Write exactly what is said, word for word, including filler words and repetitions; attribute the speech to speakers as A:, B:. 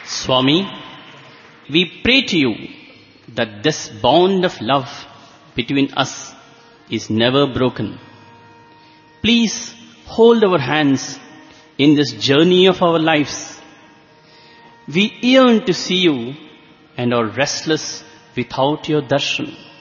A: Swami, we pray to you that this bond of love between us is never broken. Please hold our hands in this journey of our lives. We yearn to see you and are restless without your darshan.